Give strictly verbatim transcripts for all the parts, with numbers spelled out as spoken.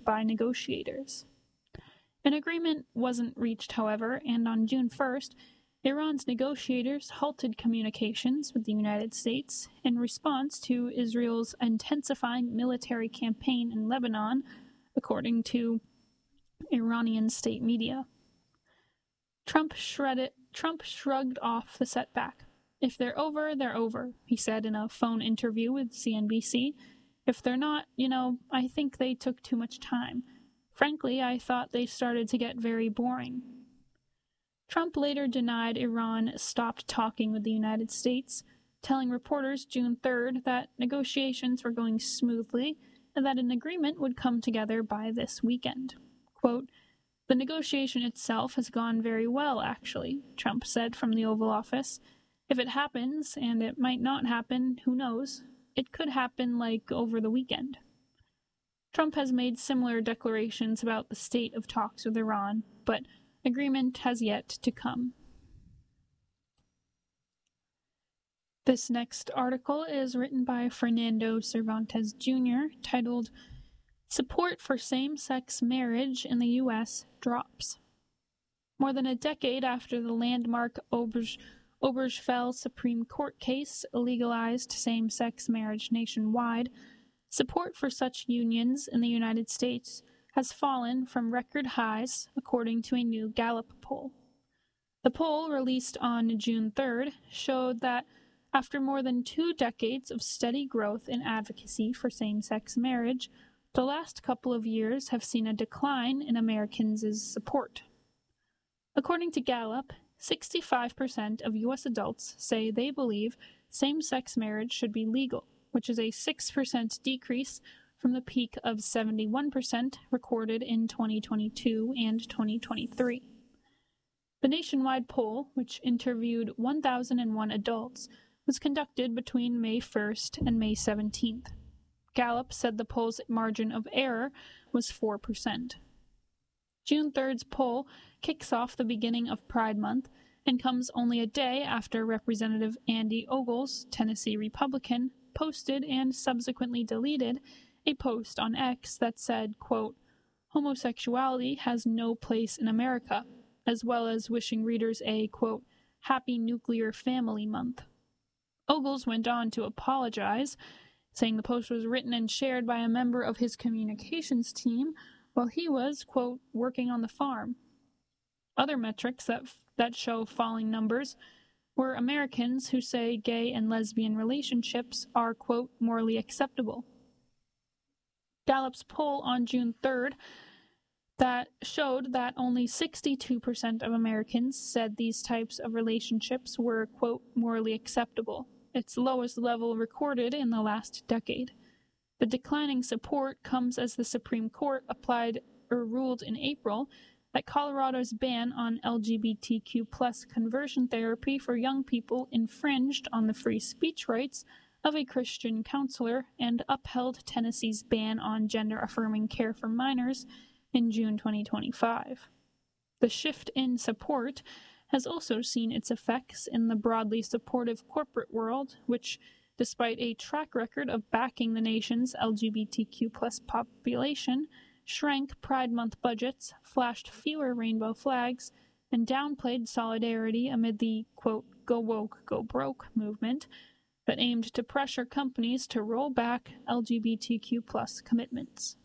by negotiators. An agreement wasn't reached, however, and on June first, Iran's negotiators halted communications with the United States in response to Israel's intensifying military campaign in Lebanon, according to Iranian state media. Trump, shredded, Trump shrugged off the setback. "If they're over, they're over," he said in a phone interview with C N B C. "If they're not, you know, I think they took too much time. Frankly, I thought they started to get very boring." Trump later denied Iran stopped talking with the United States, telling reporters June third that negotiations were going smoothly and that an agreement would come together by this weekend. Quote, "The negotiation itself has gone very well, actually," Trump said from the Oval Office. "If it happens, and it might not happen, who knows? It could happen, like, over the weekend." Trump has made similar declarations about the state of talks with Iran, but agreement has yet to come. This next article is written by Fernando Cervantes Junior, titled "Support for Same-Sex Marriage in the U S Drops." More than a decade after the landmark Oberge, Obergefell Supreme Court case legalized same-sex marriage nationwide, support for such unions in the United States has fallen from record highs, according to a new Gallup poll. The poll, released on June third, showed that after more than two decades of steady growth in advocacy for same-sex marriage, the last couple of years have seen a decline in Americans' support. According to Gallup, sixty-five percent of U S adults say they believe same-sex marriage should be legal, which is a six percent decrease from the peak of seventy-one percent recorded in twenty twenty-two and twenty twenty-three. The nationwide poll, which interviewed one thousand one adults, was conducted between May first and May seventeenth. Gallup said the poll's margin of error was four percent. June third's poll kicks off the beginning of Pride Month and comes only a day after Representative Andy Ogles, Tennessee Republican, posted and subsequently deleted a post on X that said, quote, "Homosexuality has no place in America," as well as wishing readers a, quote, "Happy Nuclear Family Month." Ogles went on to apologize, saying the post was written and shared by a member of his communications team while he was, quote, "working on the farm." Other metrics that, that show falling numbers were Americans who say gay and lesbian relationships are, quote, "morally acceptable." Gallup's poll on June third that showed that only sixty-two percent of Americans said these types of relationships were, quote, "morally acceptable," its lowest level recorded in the last decade. The declining support comes as the Supreme Court applied or ruled in April that Colorado's ban on L G B T Q plus conversion therapy for young people infringed on the free speech rights of a Christian counselor and upheld Tennessee's ban on gender-affirming care for minors in June twenty twenty-five. The shift in support has also seen its effects in the broadly supportive corporate world, which, despite a track record of backing the nation's L G B T Q plus population, shrank Pride Month budgets, flashed fewer rainbow flags, and downplayed solidarity amid the, quote, "go woke, go broke" movement that aimed to pressure companies to roll back L G B T Q plus commitments.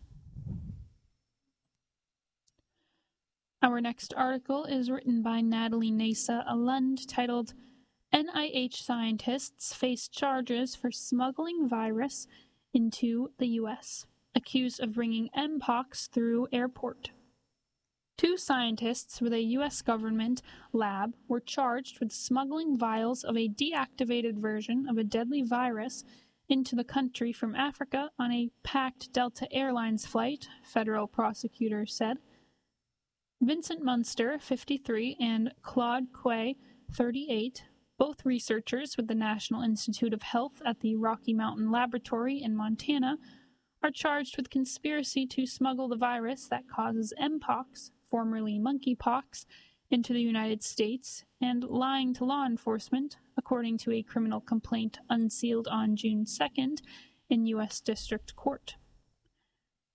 Our next article is written by Natalie Nasa Alund, titled N I H Scientists Face Charges for Smuggling Virus into the U S, accused of bringing Mpox through airport. Two scientists with a U S government lab were charged with smuggling vials of a deactivated version of a deadly virus into the country from Africa on a packed Delta Airlines flight, federal prosecutors said. Vincent Munster, fifty-three, and Claude Quay, thirty-eight, both researchers with the National Institute of Health at the Rocky Mountain Laboratory in Montana, are charged with conspiracy to smuggle the virus that causes Mpox, formerly monkeypox, into the United States, and lying to law enforcement, according to a criminal complaint unsealed on June second in U S District Court.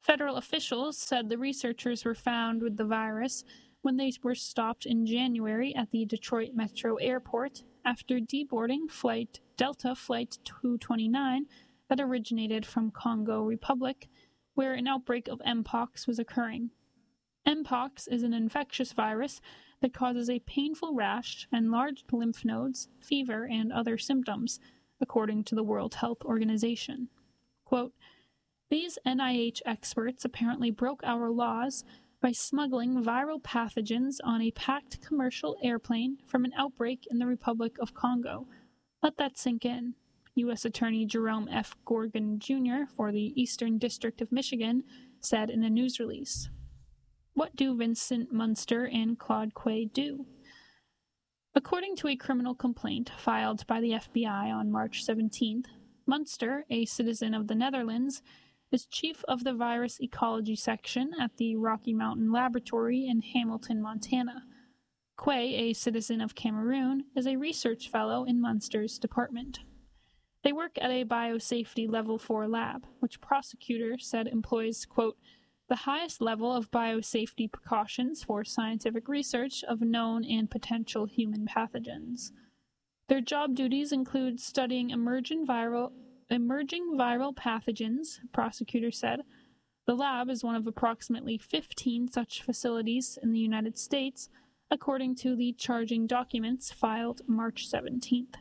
Federal officials said the researchers were found with the virus when they were stopped in January at the Detroit Metro Airport after deboarding flight Delta Flight two twenty-nine that originated from Congo Republic, where an outbreak of Mpox was occurring. Mpox is an infectious virus that causes a painful rash, enlarged lymph nodes, fever, and other symptoms, according to the World Health Organization. Quote, "These N I H experts apparently broke our laws by smuggling viral pathogens on a packed commercial airplane from an outbreak in the Republic of Congo. Let that sink in," U S Attorney Jerome F. Gorgon Junior for the Eastern District of Michigan said in a news release. What do Vincent Munster and Claude Quay do? According to a criminal complaint filed by the F B I on March seventeenth, Munster, a citizen of the Netherlands, is chief of the Virus Ecology Section at the Rocky Mountain Laboratory in Hamilton, Montana. Quay, a citizen of Cameroon, is a research fellow in Munster's department. They work at a biosafety level four lab, which prosecutors said employs, quote, "the highest level of biosafety precautions for scientific research of known and potential human pathogens." Their job duties include studying emerging viral, emerging viral pathogens, prosecutors said. The lab is one of approximately fifteen such facilities in the United States, according to the charging documents filed March seventeenth.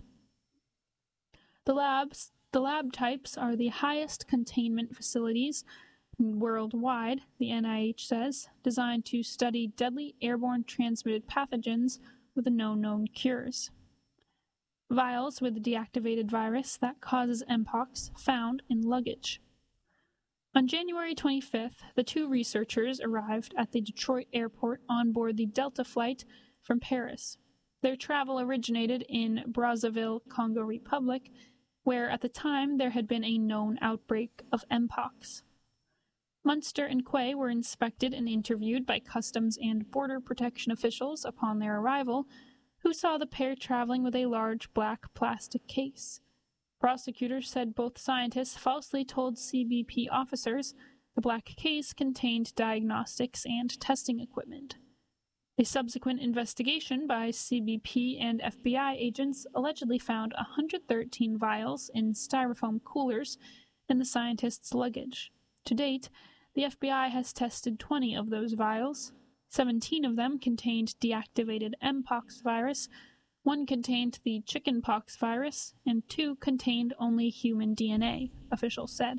The labs, the lab types are the highest containment facilities worldwide, the N I H says, designed to study deadly airborne transmitted pathogens with no known cures. Vials with deactivated virus that causes Mpox found in luggage. On January twenty-fifth, the two researchers arrived at the Detroit airport on board the Delta flight from Paris. Their travel originated in Brazzaville, Congo Republic, where at the time there had been a known outbreak of Mpox. Munster and Quay were inspected and interviewed by Customs and Border Protection officials upon their arrival, who saw the pair traveling with a large black plastic case. Prosecutors said both scientists falsely told C B P officers the black case contained diagnostics and testing equipment. A subsequent investigation by C B P and F B I agents allegedly found one hundred thirteen vials in styrofoam coolers in the scientists' luggage. To date, the F B I has tested twenty of those vials. seventeen of them contained deactivated Mpox virus, one contained the chickenpox virus, and two contained only human D N A, officials said.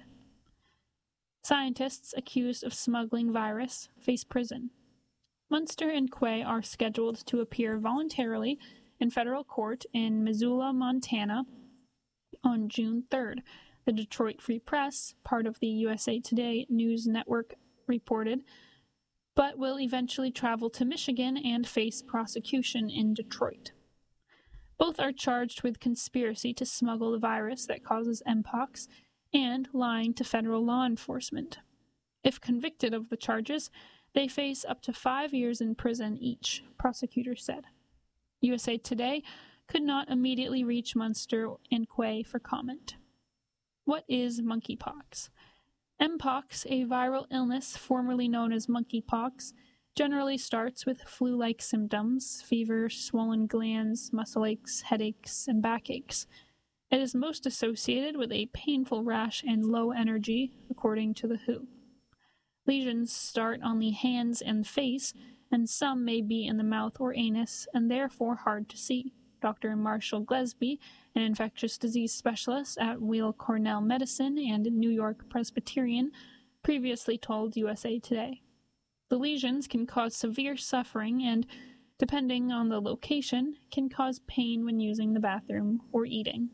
Scientists accused of smuggling virus face prison. Munster and Quay are scheduled to appear voluntarily in federal court in Missoula, Montana, on June third. The Detroit Free Press, part of the U S A Today news network, reported, but will eventually travel to Michigan and face prosecution in Detroit. Both are charged with conspiracy to smuggle the virus that causes Mpox and lying to federal law enforcement. If convicted of the charges, they face up to five years in prison each, prosecutors said. U S A Today could not immediately reach Munster and Quay for comment. What is monkeypox? Mpox, a viral illness formerly known as monkeypox, generally starts with flu-like symptoms, fever, swollen glands, muscle aches, headaches, and backaches. It is most associated with a painful rash and low energy, according to the W H O. Lesions start on the hands and face, and some may be in the mouth or anus, and therefore hard to see. Doctor Marshall Glesby, an infectious disease specialist at Weill Cornell Medicine and New York Presbyterian, previously told U S A Today. The lesions can cause severe suffering and, depending on the location, can cause pain when using the bathroom or eating.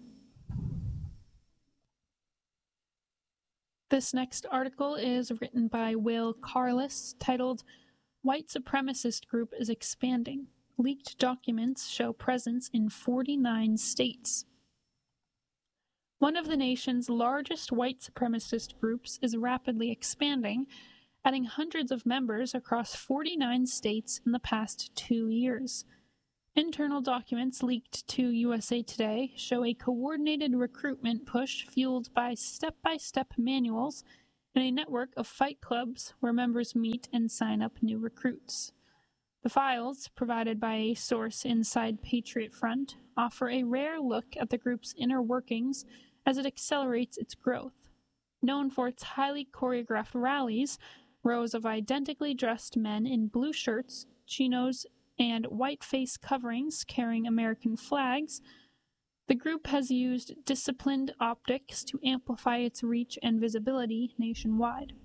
This next article is written by Will Carless, titled, White Supremacist Group is Expanding. Leaked documents show presence in forty-nine states. One of the nation's largest white supremacist groups is rapidly expanding, adding hundreds of members across forty-nine states in the past two years. Internal documents leaked to U S A Today show a coordinated recruitment push fueled by step-by-step manuals and a network of fight clubs where members meet and sign up new recruits. The files, provided by a source inside Patriot Front, offer a rare look at the group's inner workings as it accelerates its growth. Known for its highly choreographed rallies, rows of identically dressed men in blue shirts, chinos, and white face coverings carrying American flags, the group has used disciplined optics to amplify its reach and visibility nationwide.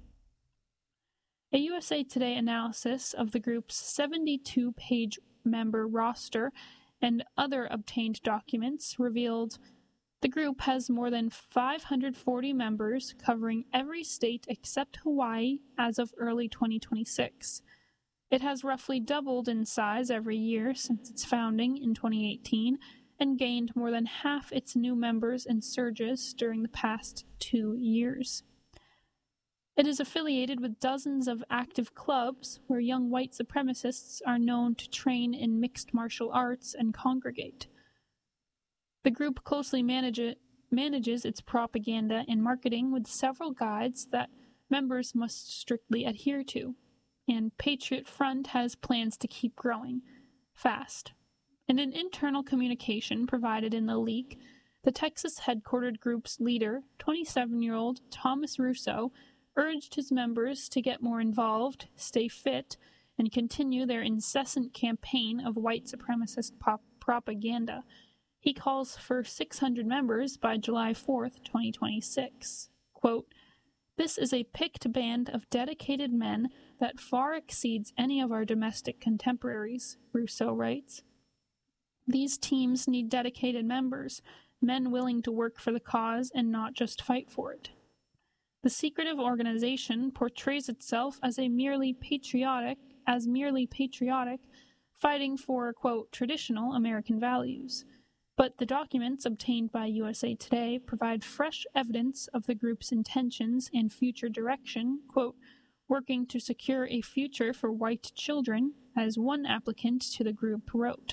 A U S A Today analysis of the group's seventy-two page member roster and other obtained documents revealed the group has more than five hundred forty members covering every state except Hawaii as of early twenty twenty-six. It has roughly doubled in size every year since its founding in twenty eighteen and gained more than half its new members and surges during the past two years. It is affiliated with dozens of active clubs where young white supremacists are known to train in mixed martial arts and congregate. The group closely manage it, manages its propaganda and marketing with several guides that members must strictly adhere to, and Patriot Front has plans to keep growing fast. In an internal communication provided in the leak, the Texas-headquartered group's leader, twenty-seven-year-old Thomas Russo, urged his members to get more involved, stay fit, and continue their incessant campaign of white supremacist pop- propaganda. He calls for six hundred members by July fourth, twenty twenty-six. Quote, "This is a picked band of dedicated men that far exceeds any of our domestic contemporaries," Russo writes. "These teams need dedicated members, men willing to work for the cause and not just fight for it. The secretive organization portrays itself as a merely patriotic, as merely patriotic, fighting for, quote, traditional American values. But the documents obtained by U S A Today provide fresh evidence of the group's intentions and future direction, quote, working to secure a future for white children, as one applicant to the group wrote.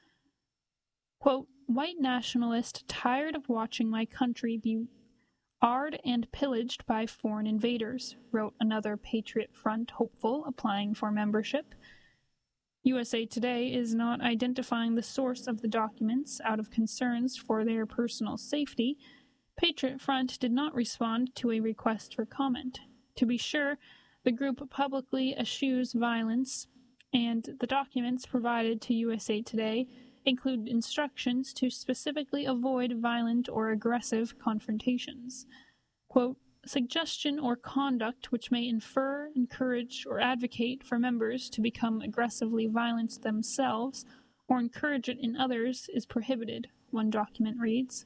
Quote, "White nationalist tired of watching my country be arred and pillaged by foreign invaders," wrote another Patriot Front hopeful applying for membership. U S A Today is not identifying the source of the documents out of concerns for their personal safety. Patriot Front did not respond to a request for comment. To be sure, the group publicly eschews violence, and the documents provided to U S A Today include instructions to specifically avoid violent or aggressive confrontations. Quote, "Suggestion or conduct which may infer, encourage, or advocate for members to become aggressively violent themselves or encourage it in others is prohibited," one document reads.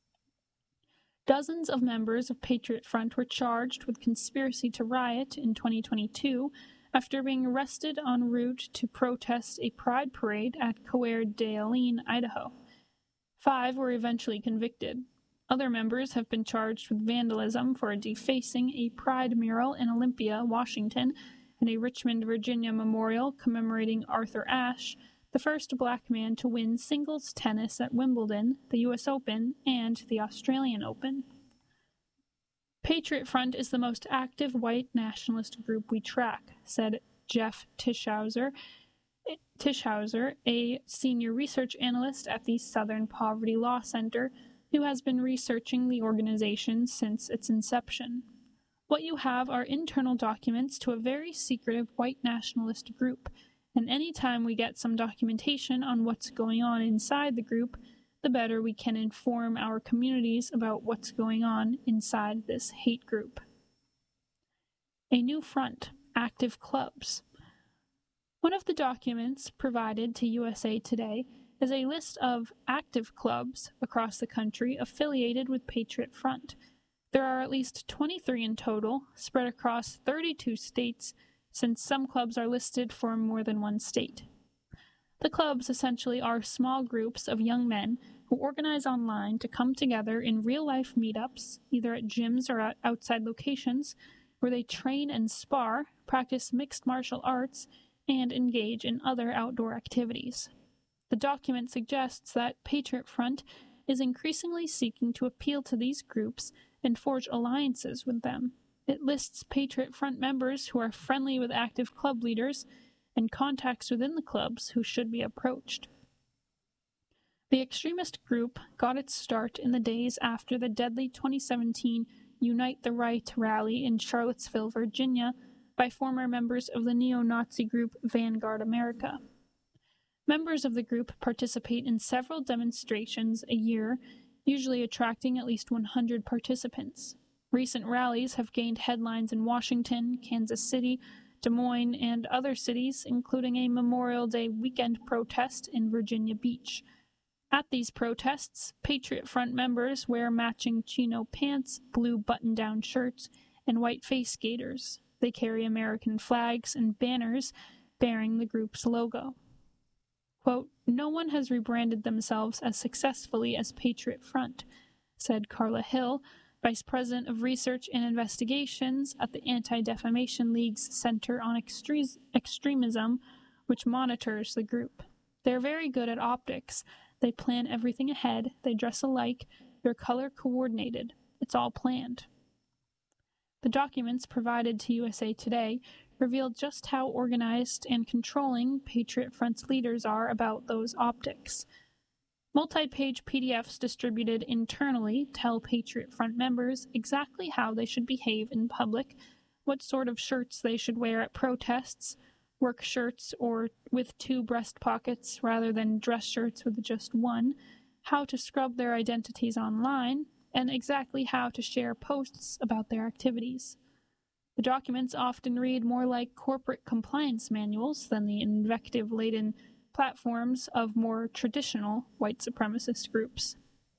Dozens of members of Patriot Front were charged with conspiracy to riot in twenty twenty-two after being arrested en route to protest a pride parade at Coeur d'Alene, Idaho. Five were eventually convicted. Other members have been charged with vandalism for defacing a pride mural in Olympia, Washington, and a Richmond, Virginia memorial commemorating Arthur Ashe, the first black man to win singles tennis at Wimbledon, the U S Open, and the Australian Open. Patriot Front is the most active white nationalist group we track, said Jeff Tischhauser, Tischhauser, a senior research analyst at the Southern Poverty Law Center, who has been researching the organization since its inception. What you have are internal documents to a very secretive white nationalist group, and any time we get some documentation on what's going on inside the group, the better we can inform our communities about what's going on inside this hate group. A new front, active clubs. One of the documents provided to U S A Today is a list of active clubs across the country affiliated with Patriot Front. There are at least twenty-three in total, spread across thirty-two states, since some clubs are listed for more than one state. The clubs essentially are small groups of young men who organize online to come together in real-life meetups, either at gyms or at outside locations, where they train and spar, practice mixed martial arts, and engage in other outdoor activities. The document suggests that Patriot Front is increasingly seeking to appeal to these groups and forge alliances with them. It lists Patriot Front members who are friendly with active club leaders and contacts within the clubs who should be approached. The extremist group got its start in the days after the deadly twenty seventeen Unite the Right rally in Charlottesville, Virginia, by former members of the neo-Nazi group Vanguard America. Members of the group participate in several demonstrations a year, usually attracting at least one hundred participants. Recent rallies have gained headlines in Washington, Kansas City, Des Moines, and other cities, including a Memorial Day weekend protest in Virginia Beach. At these protests, Patriot Front members wear matching chino pants, blue button-down shirts, and white face gaiters. They carry American flags and banners bearing the group's logo. Quote, "No one has rebranded themselves as successfully as Patriot Front," said Carla Hill, Vice President of Research and Investigations at the Anti-Defamation League's Center on Extre- Extremism, which monitors the group. They're very good at optics. They plan everything ahead. They dress alike. They're color coordinated. It's all planned. The documents provided to U S A Today revealed just how organized and controlling Patriot Front's leaders are about those optics. Multi-page P D Fs distributed internally tell Patriot Front members exactly how they should behave in public, what sort of shirts they should wear at protests, work shirts or with two breast pockets rather than dress shirts with just one, how to scrub their identities online, and exactly how to share posts about their activities. The documents often read more like corporate compliance manuals than the invective-laden platforms of more traditional white supremacist groups.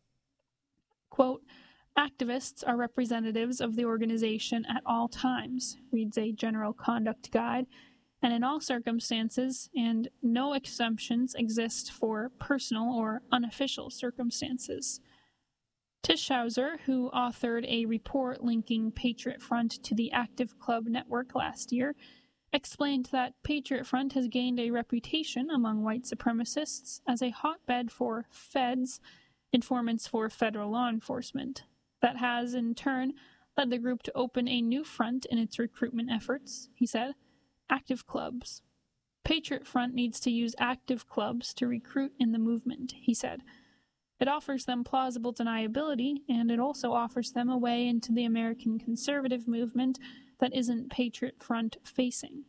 Quote, "Activists are representatives of the organization at all times," reads a general conduct guide, "and in all circumstances, and no exemptions exist for personal or unofficial circumstances." Tischhauser, who authored a report linking Patriot Front to the Active Club network last year, explained that Patriot Front has gained a reputation among white supremacists as a hotbed for feds, informants for federal law enforcement. That has, in turn, led the group to open a new front in its recruitment efforts, he said, active clubs. Patriot Front needs to use active clubs to recruit in the movement, he said. It offers them plausible deniability, and it also offers them a way into the American conservative movement that isn't Patriot Front facing.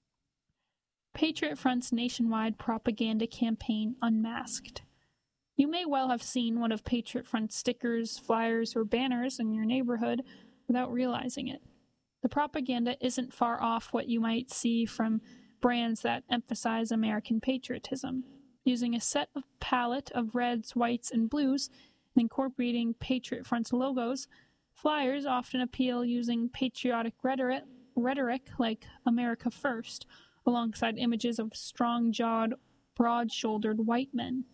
Patriot Front's nationwide propaganda campaign unmasked. You may well have seen one of Patriot Front's stickers, flyers, or banners in your neighborhood without realizing it. The propaganda isn't far off what you might see from brands that emphasize American patriotism. Using a set of palette of reds, whites, and blues, and incorporating Patriot Front's logos, flyers often appeal using patriotic rhetoric, rhetoric like America First, alongside images of strong-jawed, broad-shouldered white men.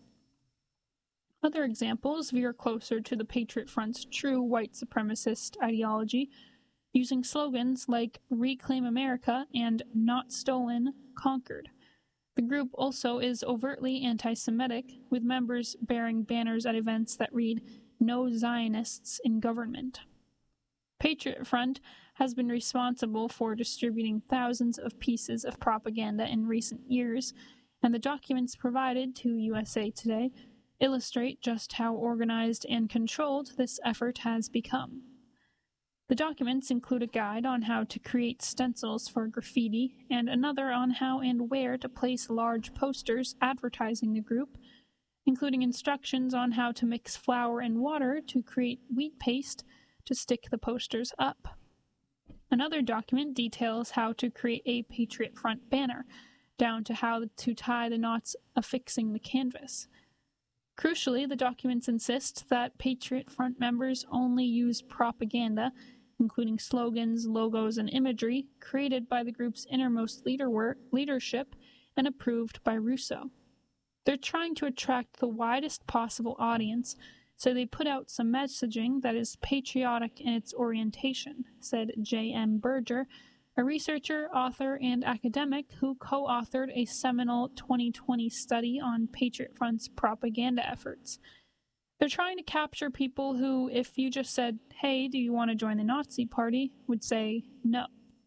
Other examples veer closer to the Patriot Front's true white supremacist ideology, using slogans like Reclaim America and Not Stolen, Conquered. The group also is overtly anti-Semitic, with members bearing banners at events that read, "No Zionists in Government." Patriot Front has been responsible for distributing thousands of pieces of propaganda in recent years, and the documents provided to U S A Today illustrate just how organized and controlled this effort has become. The documents include a guide on how to create stencils for graffiti and another on how and where to place large posters advertising the group, including instructions on how to mix flour and water to create wheat paste to stick the posters up. Another document details how to create a Patriot Front banner, down to how to tie the knots affixing the canvas. Crucially, the documents insist that Patriot Front members only use propaganda, including slogans, logos, and imagery, created by the group's innermost leader work, leadership and approved by Russo. They're trying to attract the widest possible audience, so they put out some messaging that is patriotic in its orientation, said J M Berger, a researcher, author, and academic who co-authored a seminal twenty twenty study on Patriot Front's propaganda efforts. They're trying to capture people who, if you just said, "Hey, do you want to join the Nazi Party?" would say no.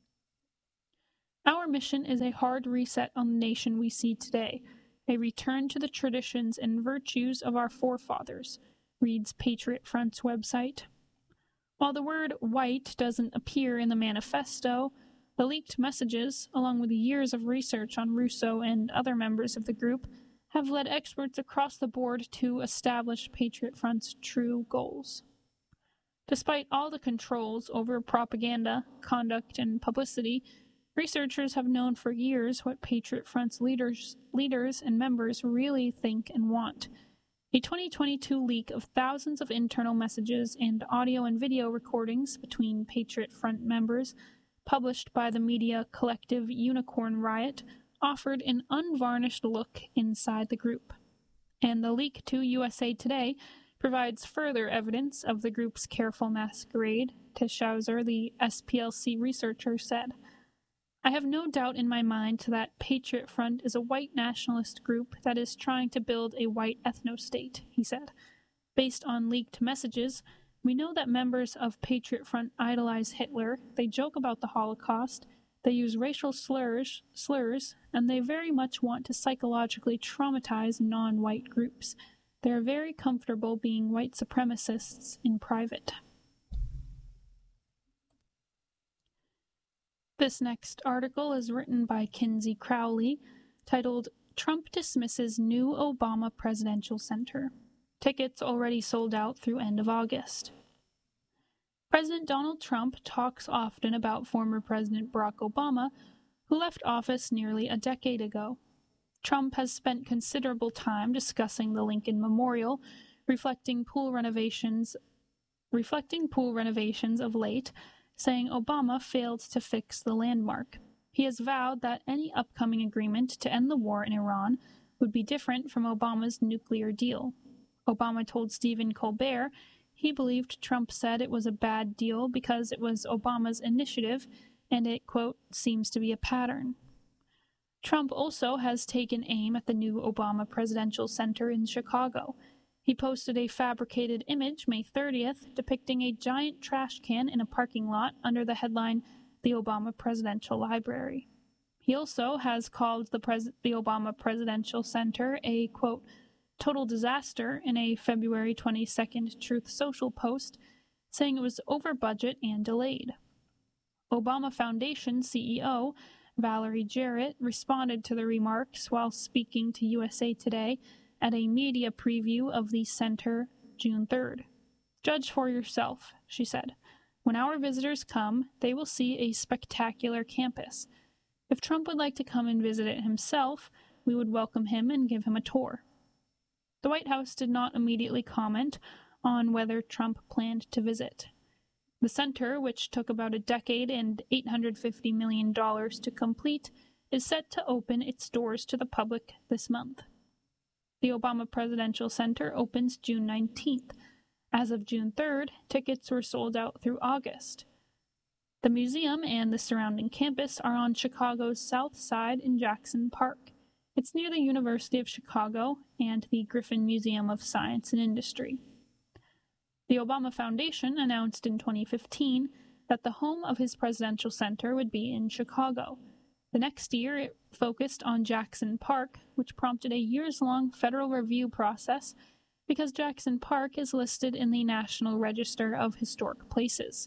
Our mission is a hard reset on the nation we see today, a return to the traditions and virtues of our forefathers, reads Patriot Front's website. While the word white doesn't appear in the manifesto, the leaked messages, along with years of research on Russo and other members of the group, have led experts across the board to establish Patriot Front's true goals. Despite all the controls over propaganda, conduct, and publicity, researchers have known for years what Patriot Front's leaders, leaders and members really think and want. A twenty twenty-two leak of thousands of internal messages and audio and video recordings between Patriot Front members, published by the media collective Unicorn Riot, offered an unvarnished look inside the group. And the leak to U S A Today provides further evidence of the group's careful masquerade, Tischauser, the S P L C researcher, said. I have no doubt in my mind that Patriot Front is a white nationalist group that is trying to build a white ethno-state, he said. Based on leaked messages, we know that members of Patriot Front idolize Hitler, they joke about the Holocaust, they use racial slurs, slurs, and they very much want to psychologically traumatize non-white groups. They are very comfortable being white supremacists in private. This next article is written by Kinsey Crowley, titled Trump Dismisses New Obama Presidential Center. Tickets already sold out through end of August. President Donald Trump talks often about former President Barack Obama, who left office nearly a decade ago. Trump has spent considerable time discussing the Lincoln Memorial, reflecting pool renovations, reflecting pool renovations of late, saying Obama failed to fix the landmark. He has vowed that any upcoming agreement to end the war in Iran would be different from Obama's nuclear deal. Obama told Stephen Colbert he believed Trump said it was a bad deal because it was Obama's initiative and it, quote, seems to be a pattern. Trump also has taken aim at the new Obama Presidential Center in Chicago. He posted a fabricated image May thirtieth depicting a giant trash can in a parking lot under the headline, The Obama Presidential Library. He also has called the, pres- the Obama Presidential Center a, quote, total disaster in a February twenty-second Truth Social post, saying it was over budget and delayed. Obama Foundation C E O Valerie Jarrett responded to the remarks while speaking to U S A Today at a media preview of the center June third. Judge for yourself, she said. When our visitors come, they will see a spectacular campus. If Trump would like to come and visit it himself, we would welcome him and give him a tour. The White House did not immediately comment on whether Trump planned to visit. The center, which took about a decade and eight hundred fifty million dollars to complete, is set to open its doors to the public this month. The Obama Presidential Center opens June nineteenth. As of June third, tickets were sold out through August. The museum and the surrounding campus are on Chicago's south side in Jackson Park. It's near the University of Chicago and the Griffin Museum of Science and Industry. The Obama Foundation announced in twenty fifteen that the home of his presidential center would be in Chicago. The next year, it focused on Jackson Park, which prompted a years-long federal review process because Jackson Park is listed in the National Register of Historic Places.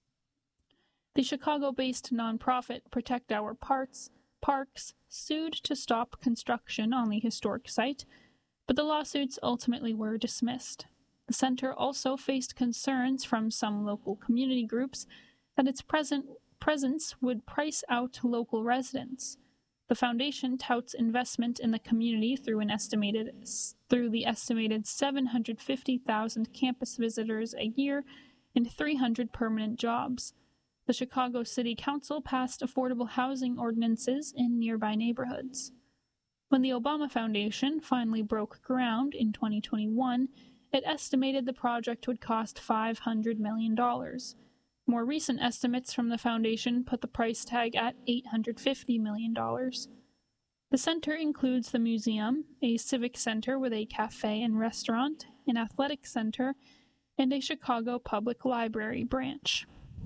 The Chicago-based nonprofit Protect Our Parks, Parks sued to stop construction on the historic site, but the lawsuits ultimately were dismissed. The center also faced concerns from some local community groups that its present presence would price out local residents. The foundation touts investment in the community through an estimated through the estimated seven hundred fifty thousand campus visitors a year and three hundred permanent jobs. The Chicago City Council passed affordable housing ordinances in nearby neighborhoods. When the Obama Foundation finally broke ground in twenty twenty-one, it estimated the project would cost five hundred million dollars. More recent estimates from the foundation put the price tag at eight hundred fifty million dollars. The center includes the museum, a civic center with a cafe and restaurant, an athletic center, and a Chicago Public Library branch.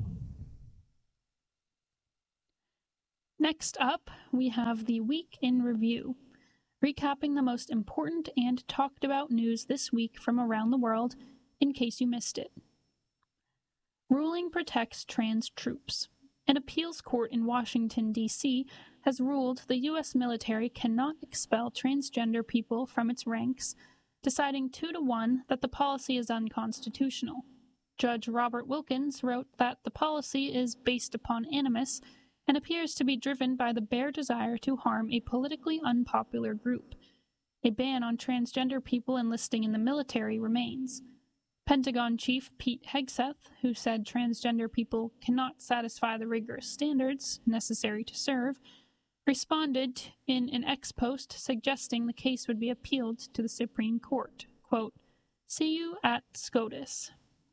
Next up, we have the Week in Review, recapping the most important and talked about news this week from around the world, in case you missed it. Ruling protects trans troops. An appeals court in Washington, D C has ruled the U S military cannot expel transgender people from its ranks, deciding two to one that the policy is unconstitutional. Judge Robert Wilkins wrote that the policy is based upon animus and appears to be driven by the bare desire to harm a politically unpopular group. A ban on transgender people enlisting in the military remains. Pentagon Chief Pete Hegseth, who said transgender people cannot satisfy the rigorous standards necessary to serve, responded in an ex post suggesting the case would be appealed to the Supreme Court. Quote, "See you at SCOTUS."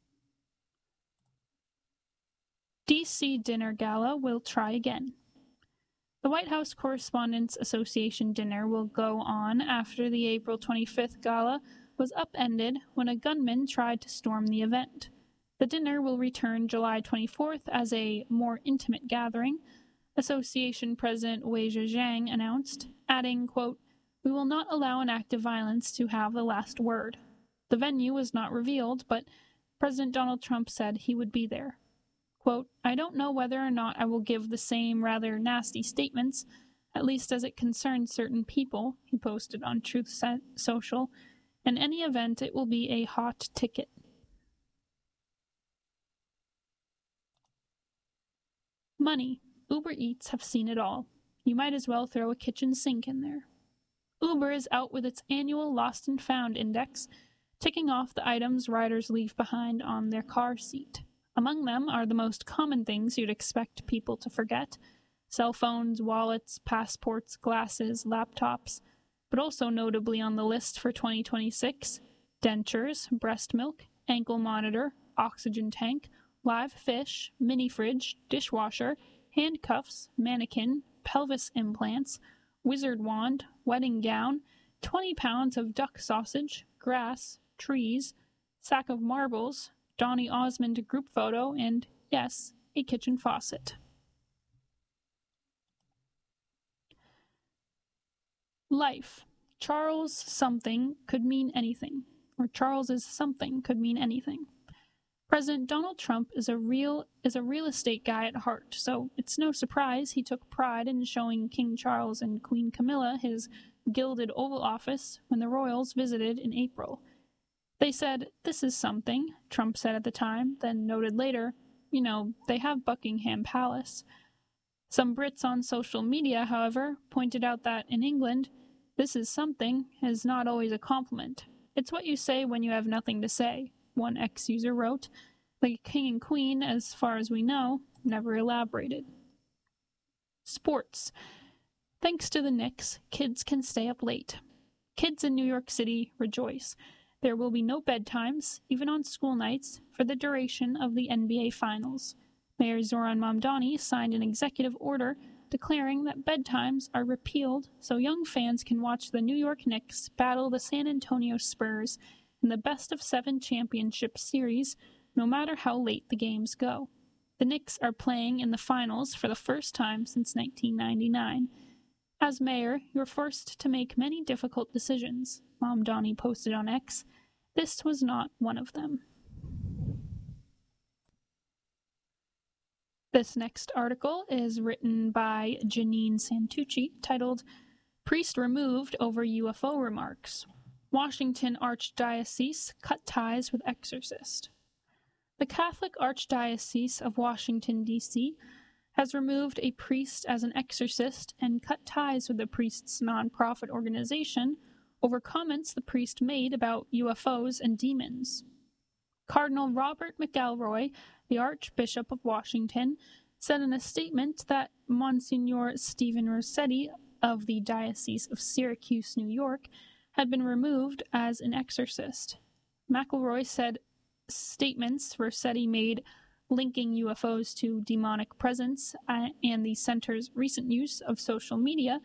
D C Dinner Gala will try again. The White House Correspondents Association dinner will go on after the April twenty-fifth gala was upended when a gunman tried to storm the event. The dinner will return July twenty-fourth as a more intimate gathering, Association President Wei Zhejiang announced, adding, quote, "We will not allow an act of violence to have the last word." The venue was not revealed, but President Donald Trump said he would be there. Quote, "I don't know whether or not I will give the same rather nasty statements, at least as it concerns certain people," he posted on Truth Social. "In any event, it will be a hot ticket." Money. Uber Eats have seen it all. You might as well throw a kitchen sink in there. Uber is out with its annual Lost and Found Index, ticking off the items riders leave behind on their car seat. Among them are the most common things you'd expect people to forget: cell phones, wallets, passports, glasses, laptops, but also notably on the list for twenty twenty-six, dentures, breast milk, ankle monitor, oxygen tank, live fish, mini fridge, dishwasher, handcuffs, mannequin, pelvis implants, wizard wand, wedding gown, twenty pounds of duck sausage, grass, trees, sack of marbles, Donny Osmond group photo, and, yes, a kitchen faucet. Life. Charles something could mean anything, or Charles's something could mean anything. President Donald Trump is a real is a real estate guy at heart, so it's no surprise he took pride in showing King Charles and Queen Camilla his gilded Oval Office when the royals visited in April. They said, "This is something," Trump said at the time, then noted later, "You know, they have Buckingham Palace." Some Brits on social media, however, pointed out that in England, "This is something" is not always a compliment. It's what you say when you have nothing to say, one ex-user wrote. The king and queen, as far as we know, never elaborated. Sports. Thanks to the Knicks, kids can stay up late. Kids in New York City rejoice. There will be no bedtimes, even on school nights, for the duration of the N B A Finals. Mayor Zoran Mamdani signed an executive order declaring that bedtimes are repealed so young fans can watch the New York Knicks battle the San Antonio Spurs in the best-of-seven championship series, no matter how late the games go. The Knicks are playing in the finals for the first time since nineteen ninety-nine. As mayor, you're forced to make many difficult decisions, Mamdani posted on X. This was not one of them. This next article is written by Janine Santucci, titled "Priest Removed Over U F O Remarks. Washington Archdiocese Cut Ties with Exorcist." The Catholic Archdiocese of Washington, D C has removed a priest as an exorcist and cut ties with the priest's nonprofit organization over comments the priest made about U F Os and demons. Cardinal Robert McElroy, the Archbishop of Washington, said in a statement that Monsignor Stephen Rossetti of the Diocese of Syracuse, New York, had been removed as an exorcist. McElroy said statements Rossetti made linking U F Os to demonic presence and the center's recent use of social media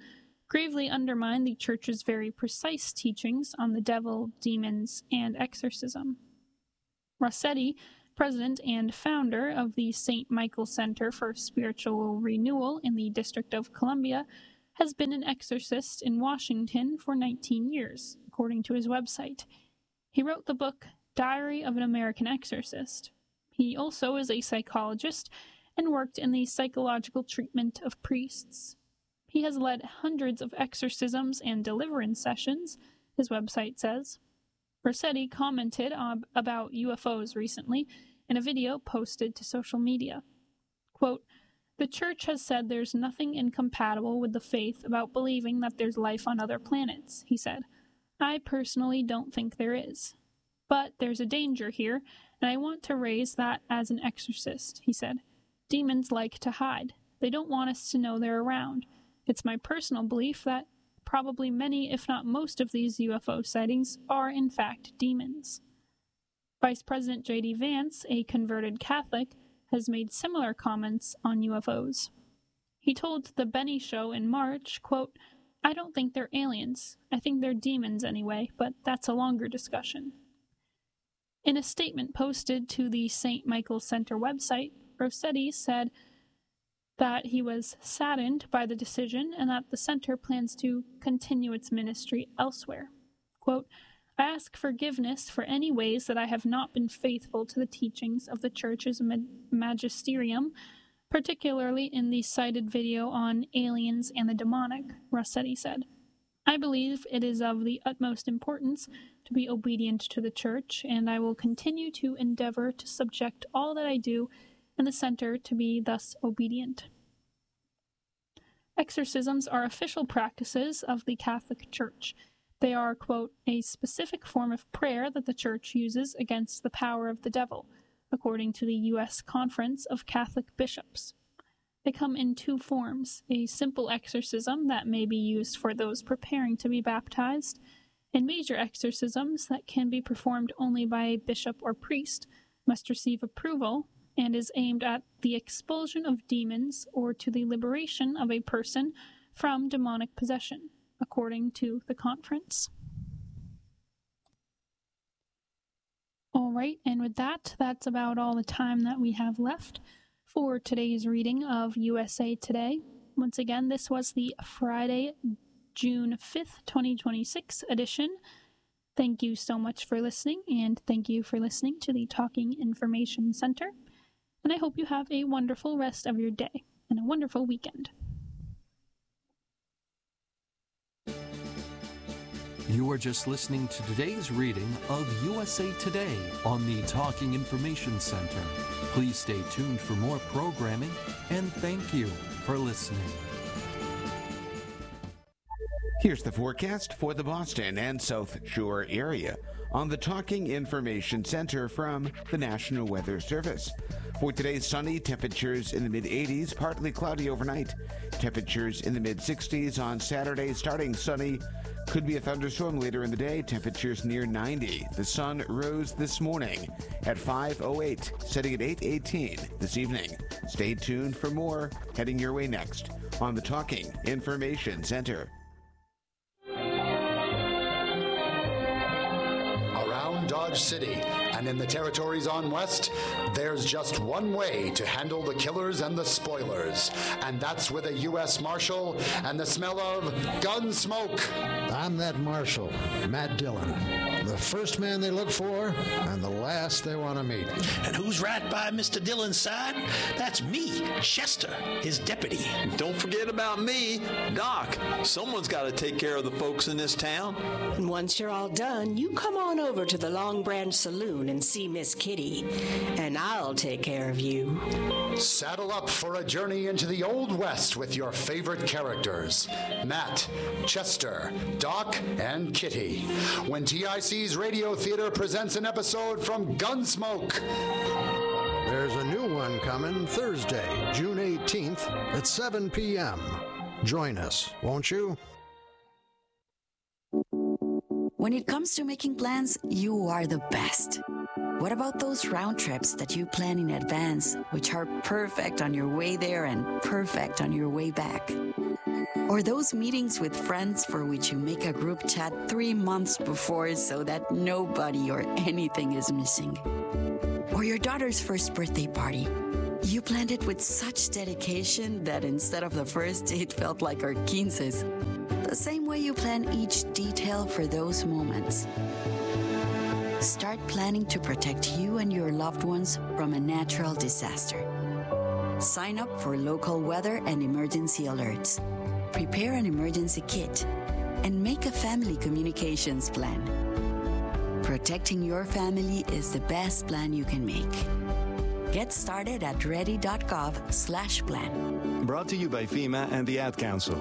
gravely undermine the Church's very precise teachings on the devil, demons, and exorcism. Rossetti, president and founder of the Saint Michael Center for Spiritual Renewal in the District of Columbia, has been an exorcist in Washington for nineteen years, according to his website. He wrote the book Diary of an American Exorcist. He also is a psychologist and worked in the psychological treatment of priests. He has led hundreds of exorcisms and deliverance sessions, his website says. Rossetti commented on, about U F Os recently in a video posted to social media. Quote, "The Church has said there's nothing incompatible with the faith about believing that there's life on other planets," he said. "I personally don't think there is. But there's a danger here, and I want to raise that as an exorcist," he said. "Demons like to hide. They don't want us to know they're around. It's my personal belief that probably many, if not most, of these U F O sightings are in fact demons." Vice President J D Vance, a converted Catholic, has made similar comments on U F Os. He told The Benny Show in March, quote, "I don't think they're aliens. I think they're demons anyway, but that's a longer discussion." In a statement posted to the Saint Michael Center website, Rossetti said that he was saddened by the decision and that the center plans to continue its ministry elsewhere. Quote, "I ask forgiveness for any ways that I have not been faithful to the teachings of the Church's magisterium, particularly in the cited video on aliens and the demonic," Rossetti said. "I believe it is of the utmost importance to be obedient to the Church, and I will continue to endeavor to subject all that I do in the center to be thus obedient." Exorcisms are official practices of the Catholic Church. They are, quote, "a specific form of prayer that the Church uses against the power of the devil," according to the U S Conference of Catholic Bishops. They come in two forms: a simple exorcism that may be used for those preparing to be baptized, and major exorcisms that can be performed only by a bishop or priest, must receive approval, and is aimed at the expulsion of demons or to the liberation of a person from demonic possession, according to the conference. All right, and with that, that's about all the time that we have left for today's reading of U S A Today. Once again, this was the Friday, June fifth, twenty twenty-six edition. Thank you so much for listening, and thank you for listening to the Talking Information Center. And I hope you have a wonderful rest of your day and a wonderful weekend. You are just listening to today's reading of U S A Today on the Talking Information Center. Please stay tuned for more programming, and thank you for listening. Here's the forecast for the Boston and South Shore area on the Talking Information Center from the National Weather Service. For today's sunny, temperatures in the mid eighties, partly cloudy overnight. Temperatures in the mid sixties on Saturday, starting sunny. Could be a thunderstorm later in the day, temperatures near ninety. The sun rose this morning at five oh eight, setting at eight eighteen this evening. Stay tuned for more heading your way next on the Talking Information Center. Around Dodge City and in the territories on West, there's just one way to handle the killers and the spoilers, and that's with a U S Marshal and the smell of gun smoke. I'm that Marshal, Matt Dillon, the first man they look for and the last they want to meet. And who's right by Mister Dillon's side? That's me, Chester, his deputy. Don't forget about me, Doc. Someone's got to take care of the folks in this town. And once you're all done, you come on over to the Long Branch Saloon and see Miss Kitty, and I'll take care of you. Saddle up for a journey into the Old West with your favorite characters, Matt, Chester, Doc, and Kitty, when T I C's Radio Theater presents an episode from Gunsmoke. There's a new one coming Thursday, June eighteenth at seven p.m. Join us, won't you? When it comes to making plans, you are the best. What about those round trips that you plan in advance, which are perfect on your way there and perfect on your way back? Or those meetings with friends for which you make a group chat three months before so that nobody or anything is missing. Or your daughter's first birthday party. You planned it with such dedication that instead of the first, it felt like our quinces. The same way you plan each detail for those moments. Start planning to protect you and your loved ones from a natural disaster. Sign up for local weather and emergency alerts. Prepare an emergency kit and make a family communications plan. Protecting your family is the best plan you can make. Get started at ready.gov slash plan. Brought to you by FEMA and the Ad Council.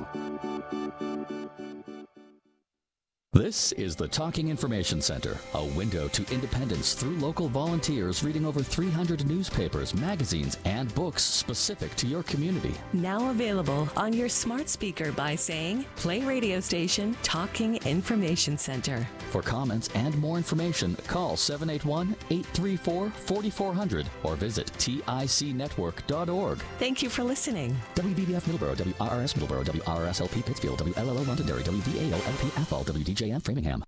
This is the Talking Information Center, a window to independence through local volunteers reading over three hundred newspapers, magazines, and books specific to your community. Now available on your smart speaker by saying, play radio station Talking Information Center. For comments and more information, call seven eight one, eight three four, four four zero zero or visit tic network dot org. Thank you for listening. W B B F Middleborough, W R R S Middleborough, W R R S L P Pittsfield, W L L O Londonderry, W V A L L P Athol, W D J M Framingham.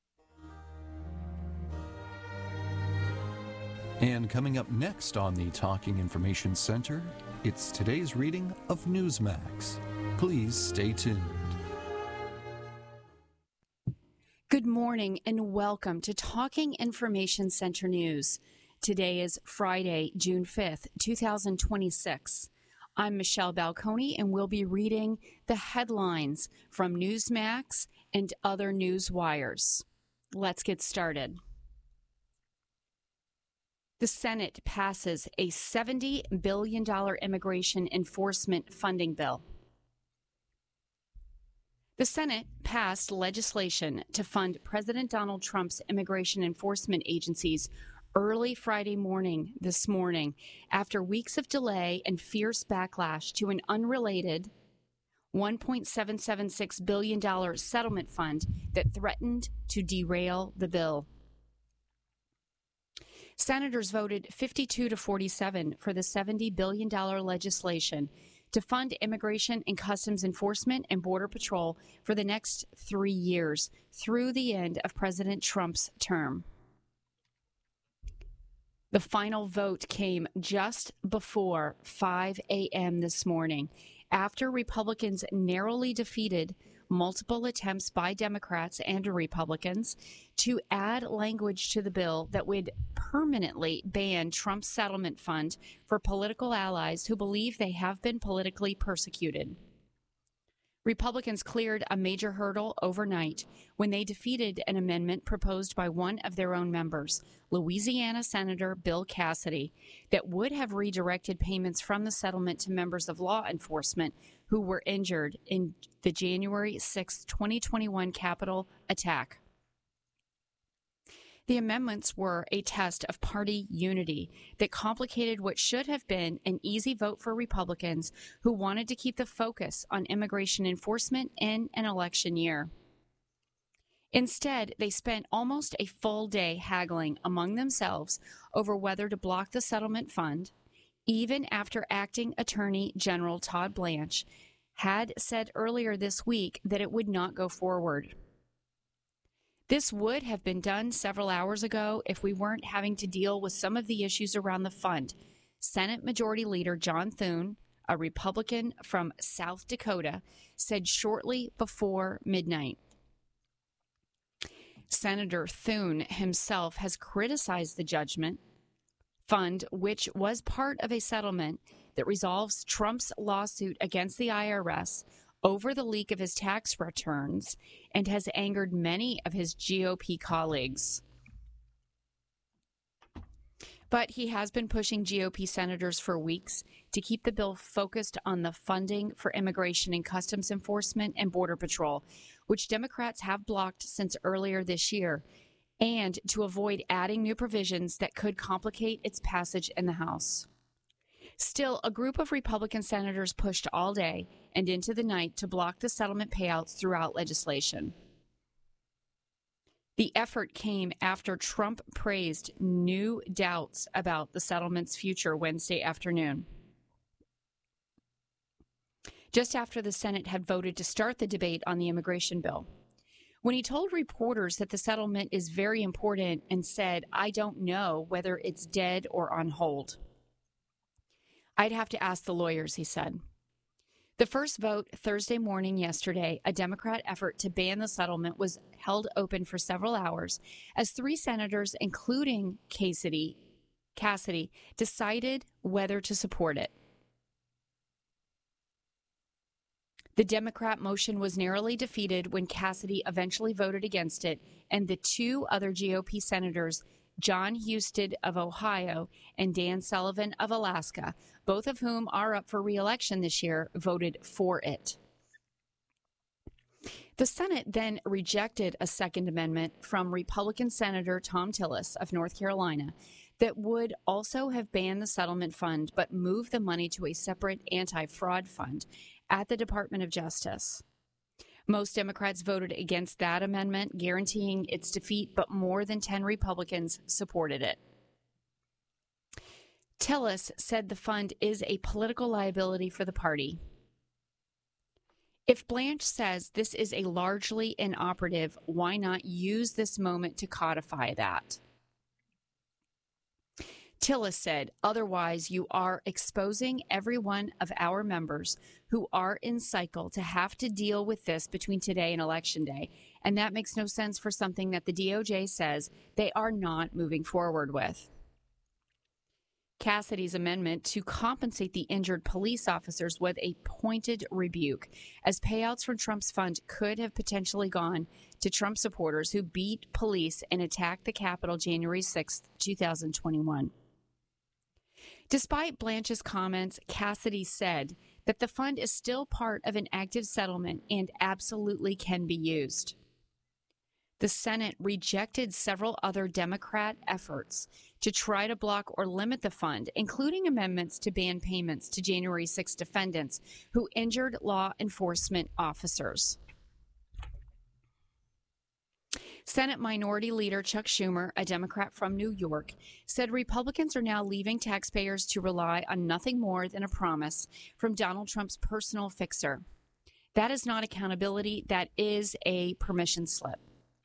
And coming up next on the Talking Information Center, it's today's reading of Newsmax. Please stay tuned. Good morning and welcome to Talking Information Center News. Today is Friday, June fifth, two thousand twenty-six. I'm Michelle Balconi, and we'll be reading the headlines from Newsmax and other news wires. Let's get started. The Senate passes a seventy billion dollars immigration enforcement funding bill. The Senate passed legislation to fund President Donald Trump's immigration enforcement agencies early Friday morning this morning after weeks of delay and fierce backlash to an unrelated one point seven seven six billion dollars settlement fund that threatened to derail the bill. Senators voted fifty-two to forty-seven for the seventy billion dollars legislation to fund immigration and customs enforcement and border patrol for the next three years through the end of President Trump's term. The final vote came just before five a.m. this morning, after Republicans narrowly defeated multiple attempts by Democrats and Republicans to add language to the bill that would permanently ban Trump's settlement fund for political allies who believe they have been politically persecuted. Republicans cleared a major hurdle overnight when they defeated an amendment proposed by one of their own members, Louisiana Senator Bill Cassidy, that would have redirected payments from the settlement to members of law enforcement who were injured in the January sixth, twenty twenty-one Capitol attack. The amendments were a test of party unity that complicated what should have been an easy vote for Republicans who wanted to keep the focus on immigration enforcement in an election year. Instead, they spent almost a full day haggling among themselves over whether to block the settlement fund, even after Acting Attorney General Todd Blanche had said earlier this week that it would not go forward. This would have been done several hours ago if we weren't having to deal with some of the issues around the fund, Senate Majority Leader John Thune, a Republican from South Dakota, said shortly before midnight. Senator Thune himself has criticized the judgment fund, which was part of a settlement that resolves Trump's lawsuit against the I R S over the leak of his tax returns and has angered many of his G O P colleagues. But he has been pushing G O P senators for weeks to keep the bill focused on the funding for immigration and customs enforcement and border patrol, which Democrats have blocked since earlier this year, and to avoid adding new provisions that could complicate its passage in the House. Still, a group of Republican senators pushed all day and into the night to block the settlement payouts throughout legislation. The effort came after Trump praised new doubts about the settlement's future Wednesday afternoon. just after the Senate had voted to start the debate on the immigration bill. When he told reporters that the settlement is very important and said, "I don't know whether it's dead or on hold." "I'd have to ask the lawyers," he said. The first vote Thursday morning yesterday, a Democrat effort to ban the settlement, was held open for several hours as three senators, including Cassidy, Cassidy, decided whether to support it. The Democrat motion was narrowly defeated when Cassidy eventually voted against it, and the two other G O P senators, John Husted of Ohio and Dan Sullivan of Alaska, both of whom are up for re-election this year, voted for it. The Senate then rejected a Second Amendment from Republican Senator Thom Tillis of North Carolina that would also have banned the settlement fund but moved the money to a separate anti-fraud fund at the Department of Justice. Most Democrats voted against that amendment, guaranteeing its defeat, but more than ten Republicans supported it. Tillis said the fund is a political liability for the party. If Blanche says this is a largely inoperative, why not use this moment to codify that? Tillis said, "Otherwise, you are exposing every one of our members who are in cycle to have to deal with this between today and Election Day, and that makes no sense for something that the D O J says they are not moving forward with." Cassidy's amendment to compensate the injured police officers with a pointed rebuke, as payouts from Trump's fund could have potentially gone to Trump supporters who beat police and attacked the Capitol January sixth, twenty twenty-one. Despite Blanche's comments, Cassidy said that the fund is still part of an active settlement and absolutely can be used. The Senate rejected several other Democrat efforts to try to block or limit the fund, including amendments to ban payments to January sixth defendants who injured law enforcement officers. Senate Minority Leader Chuck Schumer, a Democrat from New York, said Republicans are now leaving taxpayers to rely on nothing more than a promise from Donald Trump's personal fixer. That is not accountability. That is a permission slip.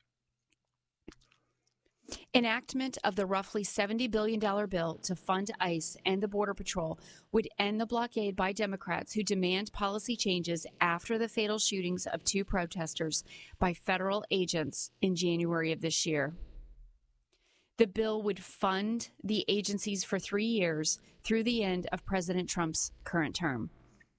Enactment of the roughly seventy billion dollars bill to fund ICE and the Border Patrol would end the blockade by Democrats who demand policy changes after the fatal shootings of two protesters by federal agents in January of this year. The bill would fund the agencies for three years through the end of President Trump's current term.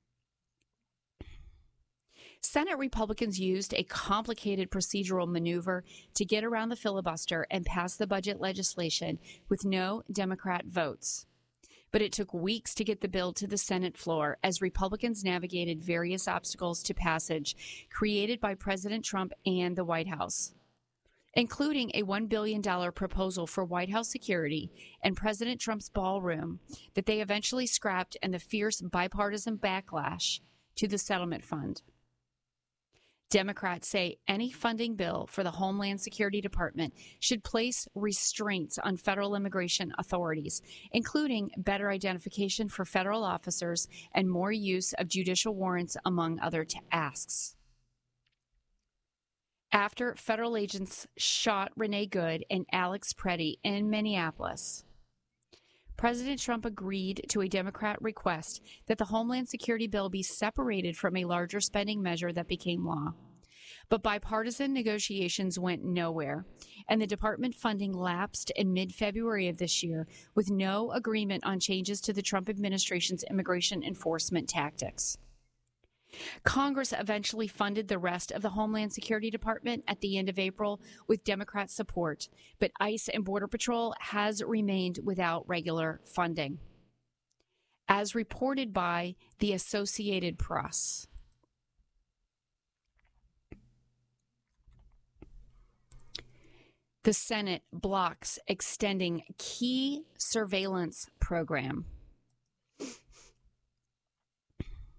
Senate Republicans used a complicated procedural maneuver to get around the filibuster and pass the budget legislation with no Democrat votes. But it took weeks to get the bill to the Senate floor as Republicans navigated various obstacles to passage created by President Trump and the White House, including a one billion dollars proposal for White House security and President Trump's ballroom that they eventually scrapped, and the fierce bipartisan backlash to the settlement fund. Democrats say any funding bill for the Homeland Security Department should place restraints on federal immigration authorities, including better identification for federal officers and more use of judicial warrants, among other tasks. After federal agents shot Renee Good and Alex Preddy in Minneapolis, President Trump agreed to a Democrat request that the Homeland Security bill be separated from a larger spending measure that became law. But bipartisan negotiations went nowhere, and the department funding lapsed in mid-February of this year with no agreement on changes to the Trump administration's immigration enforcement tactics. Congress eventually funded the rest of the Homeland Security Department at the end of April with Democrat support, but ICE and Border Patrol has remained without regular funding. As reported by the Associated Press, the Senate blocks extending key surveillance program.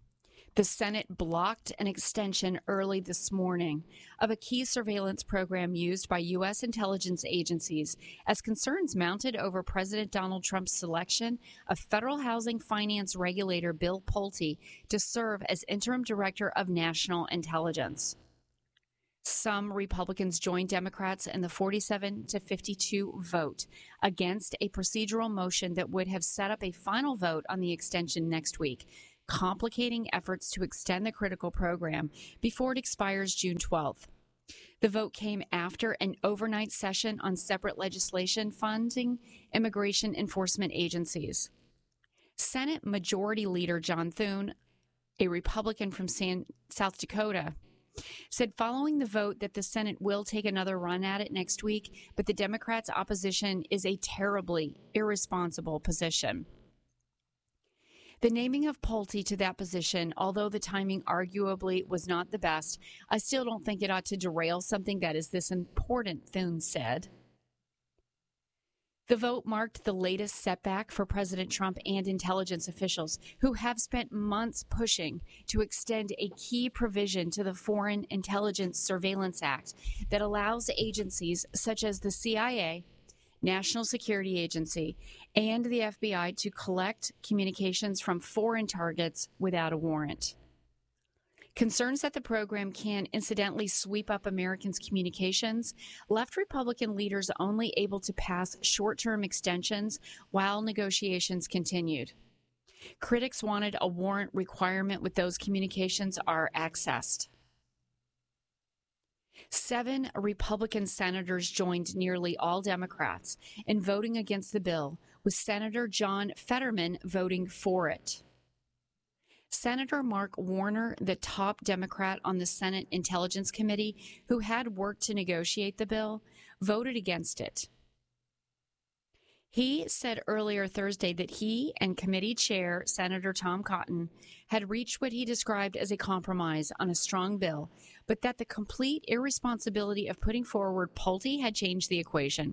The Senate blocked an extension early this morning of a key surveillance program used by U S intelligence agencies as concerns mounted over President Donald Trump's selection of federal housing finance regulator Bill Pulte to serve as interim director of national intelligence. Some Republicans joined Democrats in the forty-seven to fifty-two vote against a procedural motion that would have set up a final vote on the extension next week, complicating efforts to extend the critical program before it expires June twelfth. The vote came after an overnight session on separate legislation funding immigration enforcement agencies. Senate Majority Leader John Thune, a Republican from San, South Dakota, said following the vote that the Senate will take another run at it next week, but the Democrats' opposition is a terribly irresponsible position. The naming of Pulte to that position, although the timing arguably was not the best, I still don't think it ought to derail something that is this important, Thune said. The vote marked the latest setback for President Trump and intelligence officials who have spent months pushing to extend a key provision to the Foreign Intelligence Surveillance Act that allows agencies such as the C I A, National Security Agency, and the F B I to collect communications from foreign targets without a warrant. Concerns that the program can incidentally sweep up Americans' communications left Republican leaders only able to pass short-term extensions while negotiations continued. Critics wanted a warrant requirement with those communications are accessed. Seven Republican senators joined nearly all Democrats in voting against the bill, with Senator John Fetterman voting for it. Senator Mark Warner, the top Democrat on the Senate Intelligence Committee, who had worked to negotiate the bill, voted against it. He said earlier Thursday that he and committee chair Senator Tom Cotton had reached what he described as a compromise on a strong bill, but that the complete irresponsibility of putting forward Pulte had changed the equation.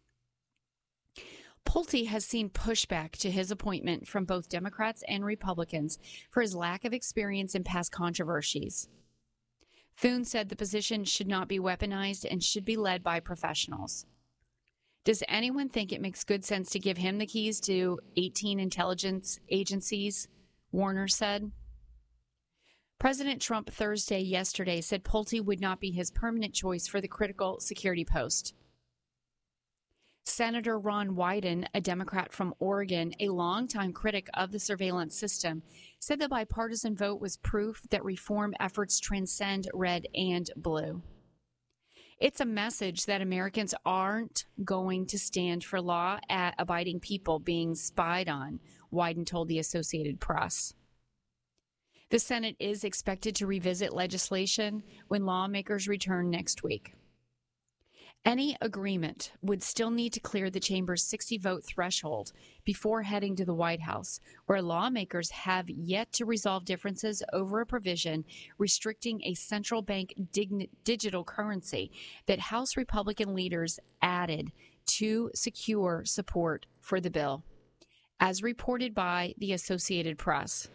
Pulte has seen pushback to his appointment from both Democrats and Republicans for his lack of experience in past controversies. Thune said the position should not be weaponized and should be led by professionals. Does anyone think it makes good sense to give him the keys to eighteen intelligence agencies? Warner said. President Trump Thursday yesterday said Pulte would not be his permanent choice for the critical security post. Senator Ron Wyden, a Democrat from Oregon, a longtime critic of the surveillance system, said the bipartisan vote was proof that reform efforts transcend red and blue. It's a message that Americans aren't going to stand for law-abiding people being spied on, Wyden told the Associated Press. The Senate is expected to revisit legislation when lawmakers return next week. Any agreement would still need to clear the chamber's sixty-vote threshold before heading to the White House, where lawmakers have yet to resolve differences over a provision restricting a central bank dig- digital currency that House Republican leaders added to secure support for the bill, as reported by the Associated Press.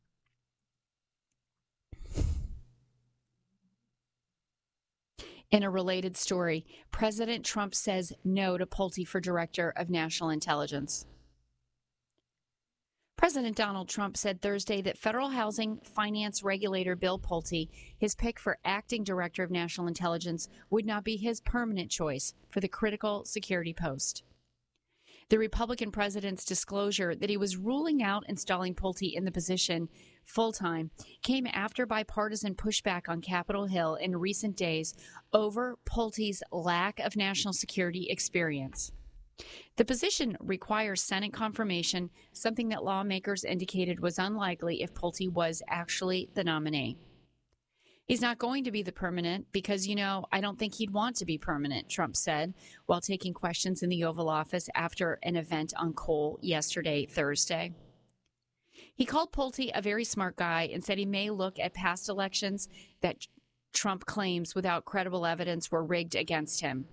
In a related story, President Trump says no to Pulte for Director of National Intelligence. President Donald Trump said Thursday that federal housing finance regulator Bill Pulte, his pick for acting Director of National Intelligence, would not be his permanent choice for the critical security post. The Republican president's disclosure that he was ruling out installing Pulte in the position full-time came after bipartisan pushback on Capitol Hill in recent days over Pulte's lack of national security experience. The position requires Senate confirmation, something that lawmakers indicated was unlikely if Pulte was actually the nominee. He's not going to be the permanent because, you know, I don't think he'd want to be permanent, Trump said while taking questions in the Oval Office after an event on coal yesterday, Thursday. He called Pulte a very smart guy and said he may look at past elections that Trump claims without credible evidence were rigged against him.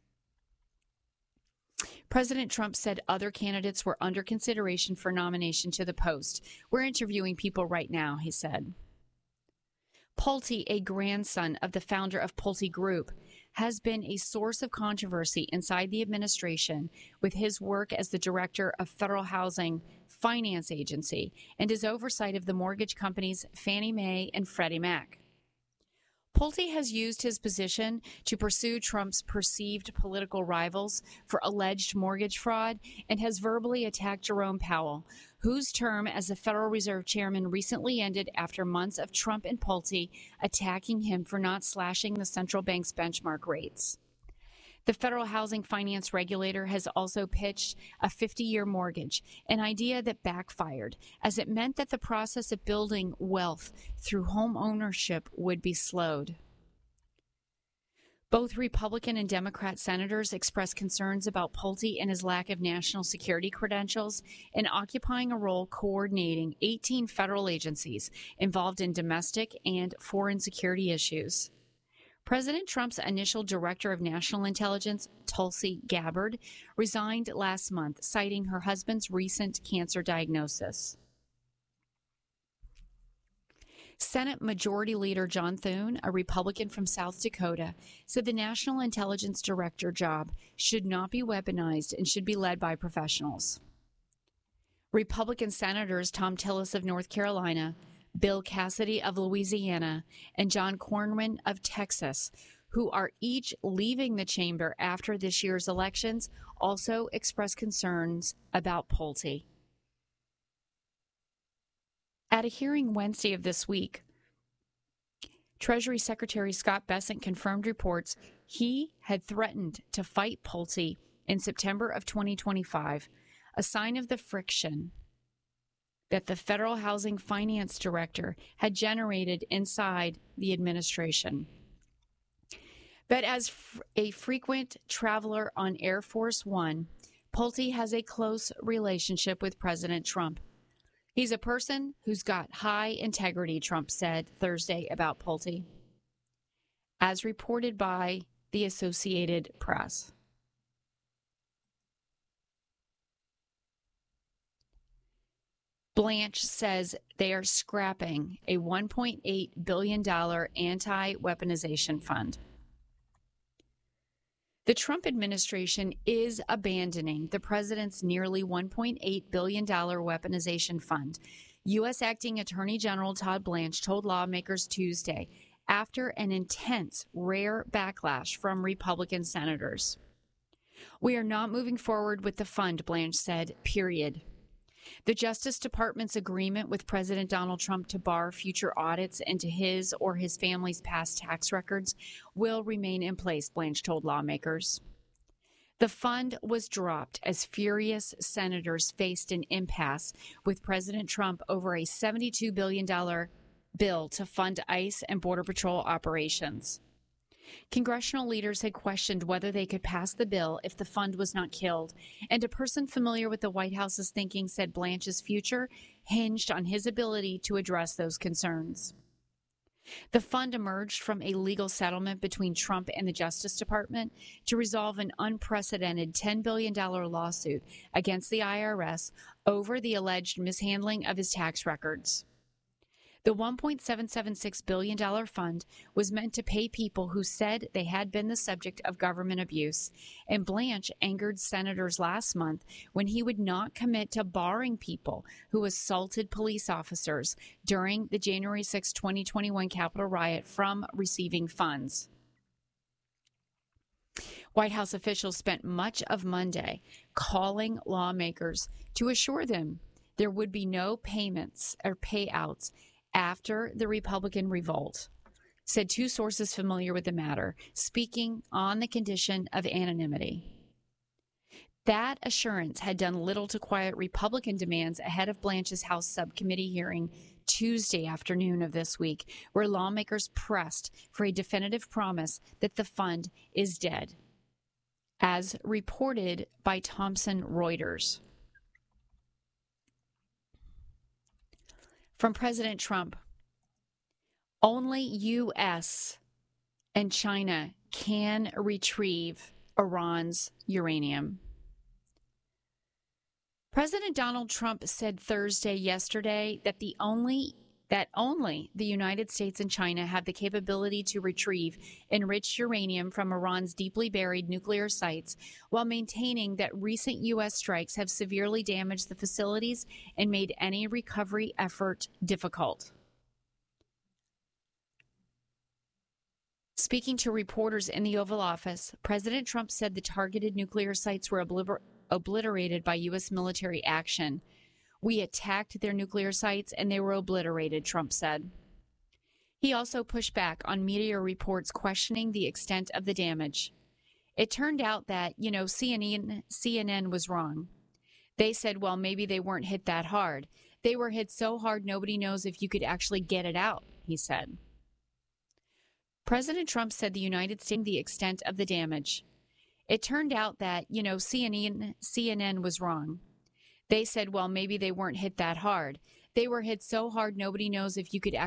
President Trump said other candidates were under consideration for nomination to the post. We're interviewing people right now, he said. Pulte, a grandson of the founder of Pulte Group, has been a source of controversy inside the administration with his work as the director of Federal Housing Finance Agency and his oversight of the mortgage companies Fannie Mae and Freddie Mac. Pulte has used his position to pursue Trump's perceived political rivals for alleged mortgage fraud and has verbally attacked Jerome Powell, whose term as the Federal Reserve Chairman recently ended after months of Trump and Pulte attacking him for not slashing the central bank's benchmark rates. The Federal Housing Finance Regulator has also pitched a fifty-year mortgage, an idea that backfired, as it meant that the process of building wealth through home ownership would be slowed. Both Republican and Democrat senators expressed concerns about Pulte and his lack of national security credentials and occupying a role coordinating eighteen federal agencies involved in domestic and foreign security issues. President Trump's initial director of national intelligence, Tulsi Gabbard, resigned last month, citing her husband's recent cancer diagnosis. Senate Majority Leader John Thune, a Republican from South Dakota, said the National Intelligence Director job should not be weaponized and should be led by professionals. Republican Senators Tom Tillis of North Carolina, Bill Cassidy of Louisiana, and John Cornyn of Texas, who are each leaving the chamber after this year's elections, also expressed concerns about Pulte. At a hearing Wednesday of this week, Treasury Secretary Scott Bessent confirmed reports he had threatened to fight Pulte in September of twenty twenty-five, a sign of the friction that the Federal Housing Finance Director had generated inside the administration. But as f- a frequent traveler on Air Force One, Pulte has a close relationship with President Trump. He's a person who's got high integrity, Trump said Thursday about Pulte, as reported by the Associated Press. Blanche says they are scrapping a one point eight billion dollars anti-weaponization fund. The Trump administration is abandoning the president's nearly one point eight billion dollars weaponization fund, U S Acting Attorney General Todd Blanche told lawmakers Tuesday after an intense, rare backlash from Republican senators. "We are not moving forward with the fund," Blanche said, period. The Justice Department's agreement with President Donald Trump to bar future audits into his or his family's past tax records will remain in place, Blanche told lawmakers. The fund was dropped as furious senators faced an impasse with President Trump over a seventy-two billion dollars bill to fund ICE and Border Patrol operations. Congressional leaders had questioned whether they could pass the bill if the fund was not killed, and a person familiar with the White House's thinking said Blanche's future hinged on his ability to address those concerns. The fund emerged from a legal settlement between Trump and the Justice Department to resolve an unprecedented ten billion dollars lawsuit against the I R S over the alleged mishandling of his tax records. The one point seven seven six billion dollars fund was meant to pay people who said they had been the subject of government abuse, and Blanche angered senators last month when he would not commit to barring people who assaulted police officers during the January sixth, twenty twenty-one Capitol riot from receiving funds. White House officials spent much of Monday calling lawmakers to assure them there would be no payments or payouts after the Republican revolt, said two sources familiar with the matter, speaking on the condition of anonymity. That assurance had done little to quiet Republican demands ahead of Blanche's House subcommittee hearing Tuesday afternoon of this week, where lawmakers pressed for a definitive promise that the fund is dead, as reported by Thomson Reuters. From President Trump, only U S and China can retrieve Iran's uranium. President Donald Trump said Thursday yesterday that the only that only the United States and China have the capability to retrieve enriched uranium from Iran's deeply buried nuclear sites, while maintaining that recent U S strikes have severely damaged the facilities and made any recovery effort difficult. Speaking to reporters in the Oval Office, President Trump said the targeted nuclear sites were obliter- obliterated by U S military action. We attacked their nuclear sites and they were obliterated, Trump said. He also pushed back on media reports questioning the extent of the damage. It turned out that, you know, C N N, C N N was wrong. They said, well, maybe they weren't hit that hard. They were hit so hard nobody knows if you could actually get it out, he said. President Trump said the United States the extent of the damage. It turned out that, you know, C N N, C N N was wrong. They said, well, maybe they weren't hit that hard. They were hit so hard nobody knows if you could actually